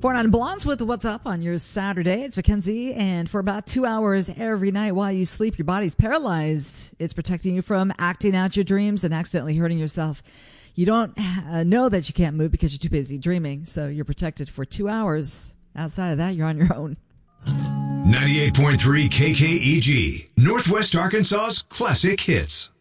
49 Blondes with What's Up on your Saturday. It's Mackenzie, and for about 2 hours every night while you sleep, your body's paralyzed. It's protecting you from acting out your dreams and accidentally hurting yourself. You don't know that you can't move because you're too busy dreaming, so you're protected for 2 hours. Outside of that, you're on your own. 98.3 KKEG, Northwest Arkansas's classic hits.